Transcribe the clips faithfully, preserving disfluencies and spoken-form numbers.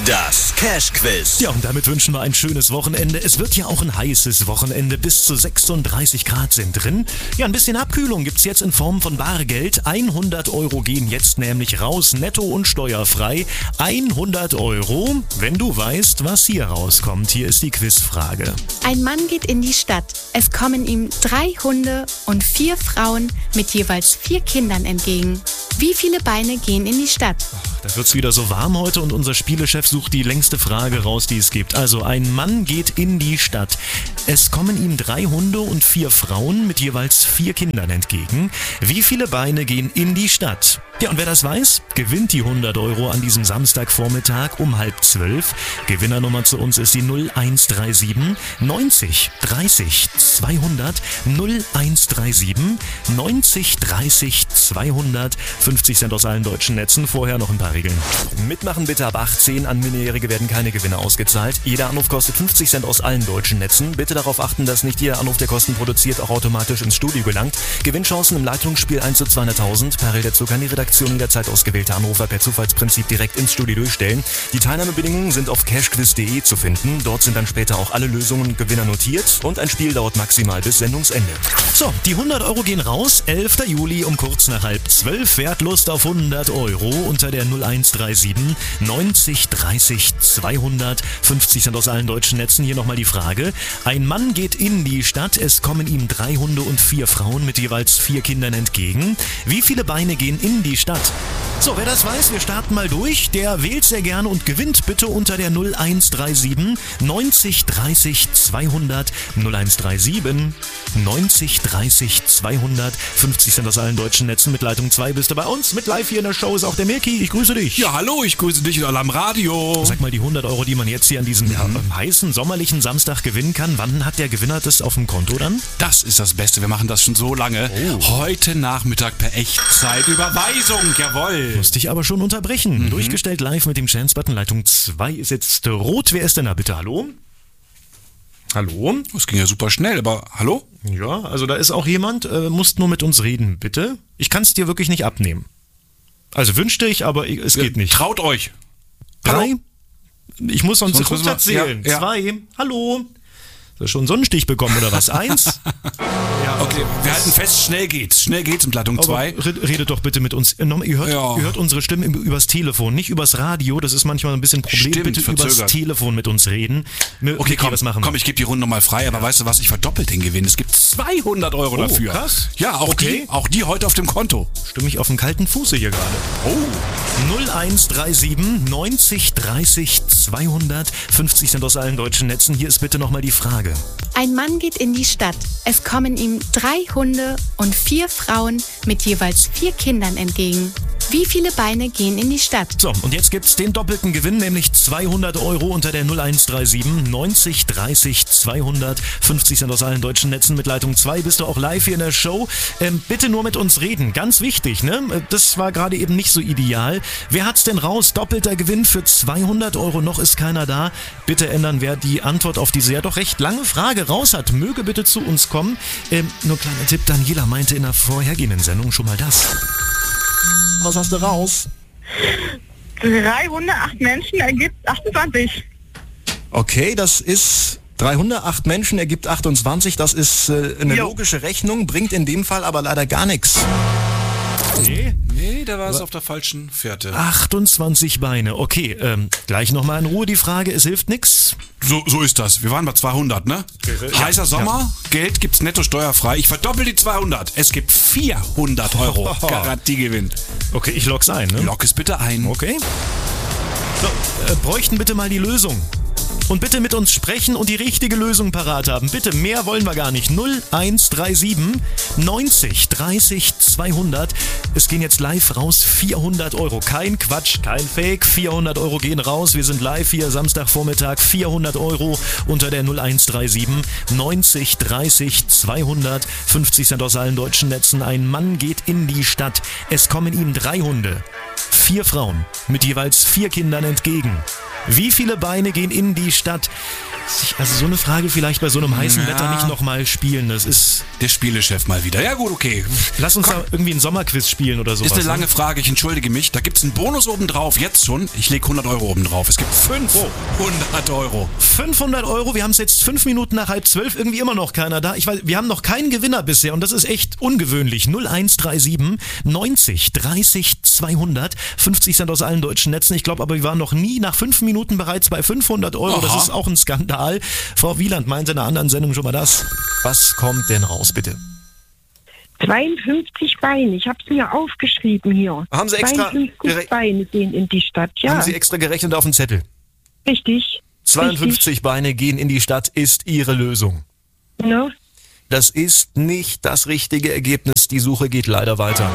Das Cash-Quiz. Ja, und damit wünschen wir ein schönes Wochenende. Es wird ja auch ein heißes Wochenende. Bis zu sechsunddreißig Grad sind drin. Ja, ein bisschen Abkühlung gibt's jetzt in Form von Bargeld. hundert Euro gehen jetzt nämlich raus, netto und steuerfrei. hundert Euro, wenn du weißt, was hier rauskommt. Hier ist die Quizfrage. Ein Mann geht in die Stadt. Es kommen ihm drei Hunde und vier Frauen mit jeweils vier Kindern entgegen. Wie viele Beine gehen in die Stadt? Da wird's wieder so warm heute und unser Spielechef sucht die längste Frage raus, die es gibt. Also ein Mann geht in die Stadt. Es kommen ihm drei Hunde und vier Frauen mit jeweils vier Kindern entgegen. Wie viele Beine gehen in die Stadt? Ja, und wer das weiß, gewinnt die hundert Euro an diesem Samstagvormittag um halb zwölf. Gewinnernummer zu uns ist die null eins drei sieben neunzig dreißig zweihundert. null eins drei sieben neunzig dreißig zweihundert. fünfzig Cent aus allen deutschen Netzen. Vorher noch ein paar Regeln. Mitmachen bitte ab achtzehn. An Minderjährige werden keine Gewinne ausgezahlt. Jeder Anruf kostet fünfzig Cent aus allen deutschen Netzen. Bitte darauf achten, dass nicht jeder Anruf, der Kosten produziert, auch automatisch ins Studio gelangt. Gewinnchancen im Leitungsspiel eins zu zweihunderttausend. Parallel dazu kann die Redaktion jederzeit ausgewählte Anrufer per Zufallsprinzip direkt ins Studio durchstellen. Die Teilnahmebedingungen sind auf cashquiz punkt de zu finden. Dort sind dann später auch alle Lösungen und Gewinner notiert. Und ein Spiel dauert maximal bis Sendungsende. So, die hundert Euro gehen raus. elfter Juli um kurz nach halb zwölf. Wer hat Lust auf hundert Euro unter der null eins drei sieben neunzig dreißig zweihundert. fünfzig Cent aus allen deutschen Netzen. Hier nochmal die Frage. Ein Mann geht in die Stadt. Es kommen ihm drei Hunde und vier Frauen mit jeweils vier Kindern entgegen. Wie viele Beine gehen in die Stadt? So, wer das weiß, wir starten mal durch. Der wählt sehr gerne und gewinnt bitte unter der null eins drei sieben neunzig dreißig zweihundert. null eins drei sieben neunzig dreißig zweihundert. fünfzig Cent aus allen deutschen Netzen. Mit Leitung zwei bist du bei uns. Mit live hier in der Show ist auch der Milky. Ich grüße dich. Ja, hallo, ich grüße dich am Radio. Sag mal, die hundert Euro, die man jetzt hier an diesem Mhm. ja, heißen, sommerlichen Samstag gewinnen kann, wann hat der Gewinner das auf dem Konto dann? Das ist das Beste, wir machen das schon so lange. Oh. Heute Nachmittag per Echtzeitüberweisung, jawohl. Musste ich aber schon unterbrechen. Mhm. Durchgestellt live mit dem Chance-Button. Leitung zwei ist jetzt rot. Wer ist denn da bitte? Hallo? Hallo? Das ging ja super schnell, aber hallo? Ja, also da ist auch jemand. Äh, musst nur mit uns reden, bitte. Ich kann es dir wirklich nicht abnehmen. Also wünschte ich, aber es geht nicht. Traut euch. Drei? Hallo? Ich muss sonst, Sonst sonst erzählen. Ja, ja. Zwei. Hallo? Hast du schon einen Sonnenstich bekommen oder was? Eins? Ja, Okay, wir halten fest, schnell geht's. Schnell geht's mit Leitung zwei. red- Redet doch bitte mit uns. Nochmal, Ihr hört, Ja. ihr hört unsere Stimmen im- übers Telefon, nicht übers Radio. Das ist manchmal ein bisschen ein Problem. Stimmt, bitte übers verzögert. Telefon mit uns reden. M- Okay, Micky, komm, was machen wir? komm, ich gebe die Runde nochmal frei, aber weißt du was, ich verdoppel den Gewinn. Es gibt zweihundert Euro Oh, dafür. krass. Ja, auch, Okay. die, auch die heute auf dem Konto. Stimme ich auf dem kalten Fuße hier gerade. Oh. null eins drei sieben neunzig dreißig zweihundert. fünfzig Cent aus allen deutschen Netzen. Hier ist bitte nochmal die Frage. Ein Mann geht in die Stadt. Es kommen ihm drei Hunde und vier Frauen mit jeweils vier Kindern entgegen. Wie viele Beine gehen in die Stadt? So, und jetzt gibt's den doppelten Gewinn, nämlich zweihundert Euro unter der null eins drei sieben neunzig dreißig zweihundert. fünfzig Cent aus allen deutschen Netzen. Mit Leitung zwei bist du auch live hier in der Show. Ähm, bitte nur mit uns reden. Ganz wichtig, ne? Das war gerade eben nicht so ideal. Wer hat's denn raus? Doppelter Gewinn für zweihundert Euro. Noch ist keiner da. Bitte ändern, wer die Antwort auf diese ja doch recht lange Frage raus hat. Möge bitte zu uns kommen. Ähm, nur kleiner Tipp, Daniela meinte in der vorhergehenden Sendung schon mal das. Was hast du raus? Drei Hunde, acht Menschen ergibt achtundzwanzig. Okay, das ist drei Hunde, acht Menschen ergibt achtundzwanzig. Das ist äh, eine Jo. logische Rechnung, bringt in dem Fall aber leider gar nichts. Nee. Nee, da war es auf der falschen Fährte. achtundzwanzig Beine. Okay, ähm, gleich nochmal in Ruhe die Frage. Es hilft nix. So, so ist das. Wir waren bei zweihundert, ne? Ja, Heißer Sommer, Geld gibt's netto steuerfrei. Ich verdoppel die zweihundert. Es gibt vierhundert Euro. Garantiegewinn. Okay, ich log's ein, ne? Lock es bitte ein. Okay. So, äh, bräuchten bitte mal die Lösung. Und bitte mit uns sprechen und die richtige Lösung parat haben. Bitte, mehr wollen wir gar nicht. null eins drei sieben neunzig dreißig zweihundert. Es gehen jetzt live raus vierhundert Euro. Kein Quatsch, kein Fake. vierhundert Euro gehen raus. Wir sind live hier Samstagvormittag. vierhundert Euro unter der null eins drei sieben neunzig dreißig zweihundert. fünfzig Cent aus allen deutschen Netzen. Ein Mann geht in die Stadt. Es kommen ihm drei Hunde, vier Frauen mit jeweils vier Kindern entgegen. Wie viele Beine gehen in die Stadt? Also so eine Frage vielleicht bei so einem heißen Ja. Wetter nicht nochmal spielen. Das ist... Der Spielechef mal wieder. Ja gut, okay. Lass uns Komm. da irgendwie ein Sommerquiz spielen oder sowas. Ist eine ne? lange Frage, ich entschuldige mich. Da gibt's einen Bonus obendrauf, jetzt schon. Ich lege hundert Euro obendrauf. Es gibt fünfhundert Euro. fünfhundert Euro, wir haben es jetzt fünf Minuten nach halb zwölf, irgendwie immer noch keiner da. Ich weiß, wir haben noch keinen Gewinner bisher und das ist echt ungewöhnlich. null eins drei sieben neunzig dreißig zweihundert, fünfzig Cent aus allen deutschen Netzen. Ich glaube aber, wir waren noch nie nach fünf Minuten bereits bei fünfhundert Euro. Das Aha. ist auch ein Skandal. Frau Wieland meinte in einer anderen Sendung schon mal das. Was kommt denn raus, bitte? zweiundfünfzig Beine, ich habe es mir aufgeschrieben hier. Haben Sie extra zweiundfünfzig gere- Beine gehen in die Stadt, ja. Haben Sie extra gerechnet auf den Zettel? Richtig. zweiundfünfzig Richtig. Beine gehen in die Stadt, ist Ihre Lösung. Ne? Das ist nicht das richtige Ergebnis. Die Suche geht leider weiter.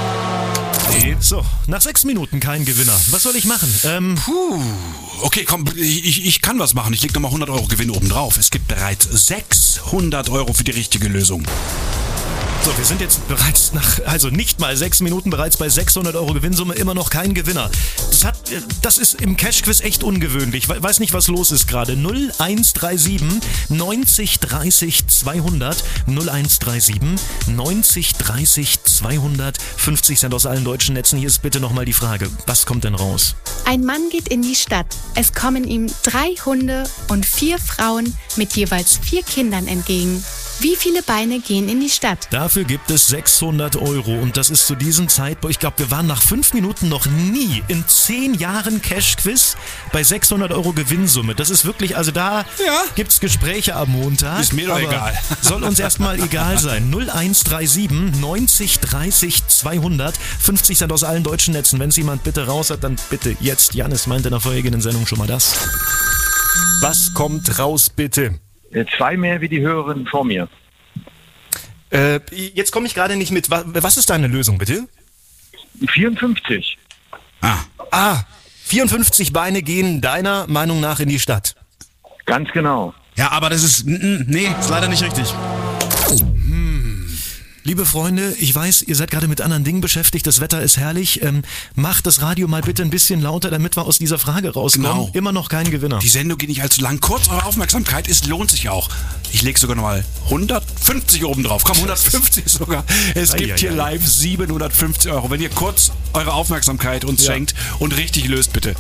So, nach sechs Minuten kein Gewinner. Was soll ich machen? Ähm, Puh. Okay, komm, ich, ich kann was machen. Ich leg nochmal hundert Euro Gewinn obendrauf. Es gibt bereits sechshundert Euro für die richtige Lösung. so, wir sind jetzt bereits nach, also nicht mal sechs Minuten bereits bei sechshundert Euro Gewinnsumme, immer noch kein Gewinner. Das hat, äh, das ist im Cash-Quiz echt ungewöhnlich. We- Weiß nicht, was los ist gerade. null eins drei sieben neunzig dreißig zweihundert, null eins drei sieben neunzig dreißig zweihundert, fünfzig Cent aus allen deutschen Netzen. Hier ist bitte nochmal die Frage, was kommt denn raus? Ein Mann geht in die Stadt. Es kommen ihm drei Hunde und vier Frauen mit jeweils vier Kindern entgegen. Wie viele Beine gehen in die Stadt? Dafür gibt es sechshundert Euro und das ist zu diesem Zeitpunkt, ich glaube, wir waren nach fünf Minuten noch nie in zehn Jahren Cash-Quiz bei sechshundert Euro Gewinnsumme. Das ist wirklich, also da Ja. gibt's Gespräche am Montag. Ist mir doch aber egal. Soll uns erstmal egal sein. null eins drei sieben neunzig dreißig zweihundert, fünfzig Cent aus allen deutschen Netzen. Wenn es jemand bitte raus hat, dann bitte jetzt. Janis meinte in der vorherigen Sendung schon mal das. Was kommt raus, bitte? Äh, Zwei mehr wie die Hörerin vor mir. Äh, jetzt komme ich gerade nicht mit. Wa- Was ist deine Lösung, bitte? vierundfünfzig. Ah, Ah, vierundfünfzig Beine gehen deiner Meinung nach in die Stadt. Ganz genau. ja, aber das ist, mm, mm, nee, ist leider nicht richtig. Liebe Freunde, ich weiß, ihr seid gerade mit anderen Dingen beschäftigt, das Wetter ist herrlich. Ähm, macht das Radio mal bitte ein bisschen lauter, damit wir aus dieser Frage rauskommen. Genau. Immer noch kein Gewinner. Die Sendung geht nicht allzu lang. Kurz eure Aufmerksamkeit, es lohnt sich auch. Ich lege sogar nochmal hundertfünfzig oben drauf. Komm, hundertfünfzig sogar. Es Ei, gibt ei, hier ei. live siebenhundertfünfzig Euro. Wenn ihr kurz eure Aufmerksamkeit uns Ja. schenkt und richtig löst, bitte.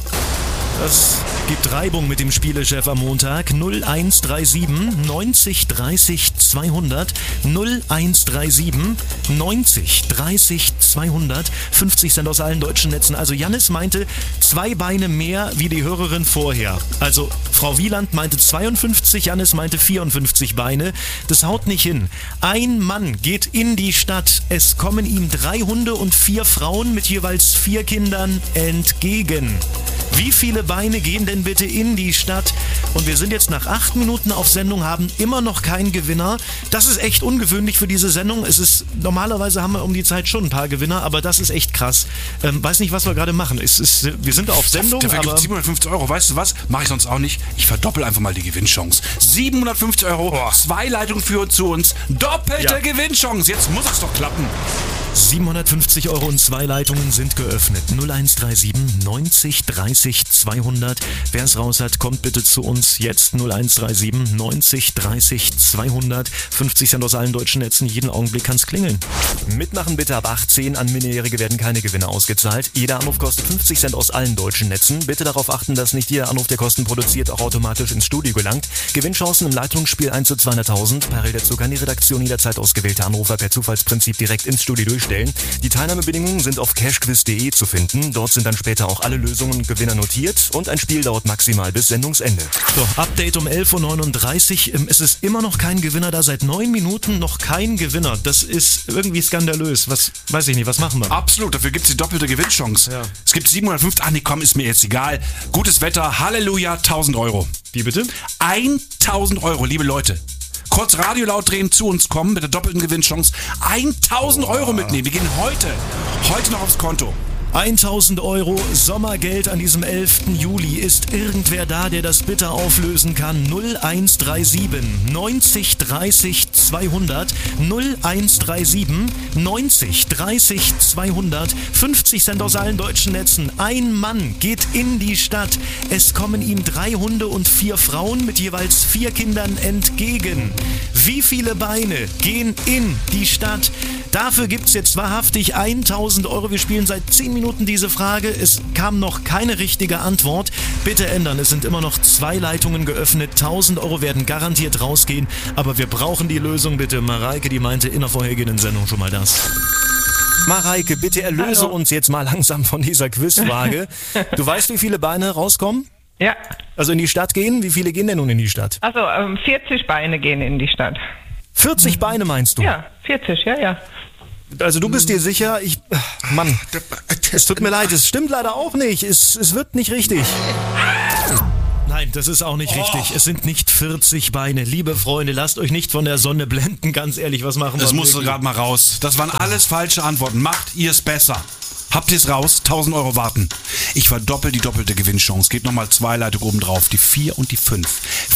Das gibt Reibung mit dem Spielechef am Montag. null eins drei sieben neunzig dreißig zweihundert, null eins drei sieben neunzig dreißig zweihundert, fünfzig Cent aus allen deutschen Netzen. Also Jannis meinte zwei Beine mehr wie die Hörerin vorher. Also Frau Wieland meinte zweiundfünfzig, Jannis meinte vierundfünfzig Beine. Das haut nicht hin. Ein Mann geht in die Stadt. Es kommen ihm drei Hunde und vier Frauen mit jeweils vier Kindern entgegen. Wie viele Beine gehen denn bitte in die Stadt? Und wir sind jetzt nach acht Minuten auf Sendung, haben immer noch keinen Gewinner. Das ist echt ungewöhnlich für diese Sendung. Es ist, normalerweise haben wir um die Zeit schon ein paar Gewinner, aber das ist echt krass. Ähm, weiß nicht, was wir gerade machen. Es ist, wir sind auf Sendung, Dafür gibt aber es siebenhundertfünfzig Euro. Weißt du was? Mache ich sonst auch nicht. Ich verdoppel einfach mal die Gewinnchance. siebenhundertfünfzig Euro, zwei Leitungen führen zu uns. Doppelte Ja. Gewinnchance. Jetzt muss es doch klappen. siebenhundertfünfzig Euro und zwei Leitungen sind geöffnet. null eins drei sieben neunzig dreißig zweihundert. Wer es raus hat, kommt bitte zu uns jetzt. null eins drei sieben neunzig dreißig zweihundert. fünfzig Cent aus allen deutschen Netzen. Jeden Augenblick kann's klingeln. Mitmachen bitte ab achtzehn. An Minderjährige werden keine Gewinne ausgezahlt. Jeder Anruf kostet fünfzig Cent aus allen deutschen Netzen. Bitte darauf achten, dass nicht jeder Anruf, der Kosten produziert, auch automatisch ins Studio gelangt. Gewinnchancen im Leitungsspiel eins zu zweihunderttausend. Parallel dazu kann die Redaktion jederzeit ausgewählte Anrufer per Zufallsprinzip direkt ins Studio durchstellen. Die Teilnahmebedingungen sind auf cashquiz punkt de zu finden. Dort sind dann später auch alle Lösungen und Gewinner notiert und ein Spiel dauert maximal bis Sendungsende. So, Update um elf Uhr neununddreißig. Ähm, Es ist immer noch kein Gewinner da. Seit neun Minuten noch kein Gewinner. Das ist irgendwie skandalös. Was, weiß ich nicht, was machen wir? Absolut, dafür gibt es die doppelte Gewinnchance. Ja. Es gibt siebenhundertfünfzig. Ah, nee, komm, ist mir jetzt egal. Gutes Wetter, Halleluja, tausend Euro. Wie bitte? tausend Euro, liebe Leute. Kurz Radio laut drehen, zu uns kommen mit der doppelten Gewinnchance. tausend Euro mitnehmen. Wir gehen heute, heute noch aufs Konto. tausend Euro Sommergeld an diesem elften Juli. Ist irgendwer da, der das bitte auflösen kann? null eins drei sieben neunzig dreißig zweihundert null eins drei sieben neunzig dreißig zweihundert. fünfzig Cent aus allen deutschen Netzen. Ein Mann geht in die Stadt. Es kommen ihm drei Hunde und vier Frauen mit jeweils vier Kindern entgegen. Wie viele Beine gehen in die Stadt? Dafür gibt's jetzt wahrhaftig tausend Euro. Wir spielen seit zehn Minuten diese Frage. Es kam noch keine richtige Antwort. Bitte ändern. Es sind immer noch zwei Leitungen geöffnet. tausend Euro werden garantiert rausgehen. Aber wir brauchen die Lösung, bitte. Mareike, die meinte in der vorhergehenden Sendung schon mal das. Mareike, bitte erlöse Hallo. uns jetzt mal langsam von dieser Quizfrage. Du weißt, wie viele Beine rauskommen? Ja, Also in die Stadt gehen? Wie viele gehen denn nun in die Stadt? also ähm, vierzig Beine gehen in die Stadt. vierzig Beine meinst du? Ja, vierzig, ja, ja. Also du bist dir sicher? Ich, Mann, es tut mir leid, es stimmt leider auch nicht. Es, es wird nicht richtig. Nein, das ist auch nicht richtig. Es sind nicht vierzig Beine. Liebe Freunde, lasst euch nicht von der Sonne blenden. Ganz ehrlich, was machen wir? Das musste wirklich? gerade mal raus. Das waren alles falsche Antworten. Macht ihr es besser. Habt ihr es raus? tausend Euro warten. Ich verdoppel die doppelte Gewinnchance. Geht nochmal zwei Leitungen oben drauf. Die vier und die fünf.